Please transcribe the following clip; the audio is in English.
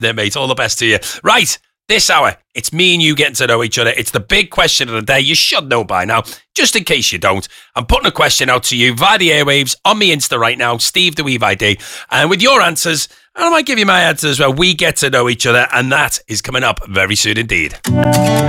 There, mate. All the best to you. Right. This hour, it's me and you getting to know each other. It's the big question of the day. You should know by now. Just in case you don't, I'm putting a question out to you via the airwaves on me Insta right now, Steve the Weave ID. And with your answers, and I might give you my answers as well, we get to know each other. And that is coming up very soon indeed.